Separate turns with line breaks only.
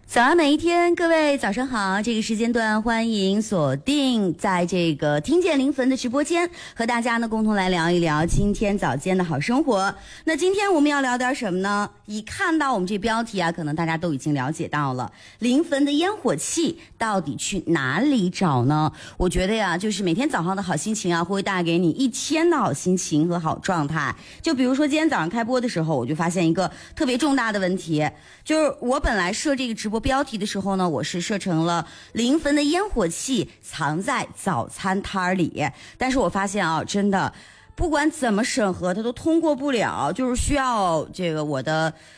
早安每一天，各位早上好，这个时间段欢迎锁定在这个听见临汾的直播间，和大家呢共同来聊一聊今天早间的好生活。那今天我们要聊点什么呢？一看到我们这标题啊，可能大家都已经了解到了，临汾的烟火气到底去哪里找呢？我觉得呀，就是每天早上的好心情啊，会带给你一天的好心情和好状态。就比如说今天早上开播的时候，我就发现一个特别重大的问题，就是我本来设这个直播标题的时候呢，我是设成了临汾的烟火气藏在早餐摊里，但是我发现啊，真的不管怎么审核它都通过不了，就是需要这个我的